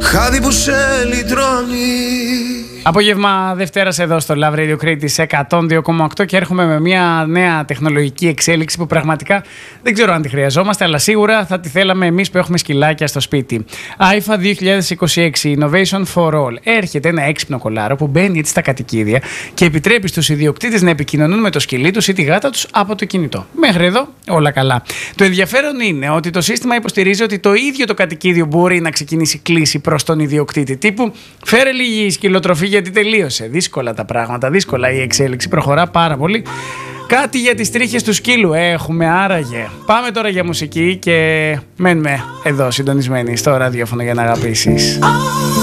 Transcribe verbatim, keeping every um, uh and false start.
χάδι που σε λυτρώνει. Απόγευμα Δευτέρας εδώ στο Love Radio Crete εκατόν δύο κόμμα οκτώ και έρχομαι με μια νέα τεχνολογική εξέλιξη που πραγματικά δεν ξέρω αν τη χρειαζόμαστε, αλλά σίγουρα θα τη θέλαμε εμείς που έχουμε σκυλάκια στο σπίτι. άι εφ έι δύο χιλιάδες είκοσι έξι Innovation for All. Έρχεται ένα έξυπνο κολάρο που μπαίνει έτσι στα κατοικίδια και επιτρέπει στους ιδιοκτήτες να επικοινωνούν με το σκυλί τους ή τη γάτα τους από το κινητό. Μέχρι εδώ όλα καλά. Το ενδιαφέρον είναι ότι το σύστημα υποστηρίζει ότι το ίδιο το κατοικίδιο μπορεί να ξεκινήσει κλήση προς τον ιδιοκτήτη. Τύπου φέρε λίγη σκυλοτροφή γιατί τελείωσε. Δύσκολα τα πράγματα, δύσκολα η εξέλιξη, προχωρά πάρα πολύ. Κάτι για τις τρίχες του σκύλου έχουμε άραγε. Πάμε τώρα για μουσική και μένουμε εδώ συντονισμένοι στο ραδιόφωνο για να αγαπήσεις.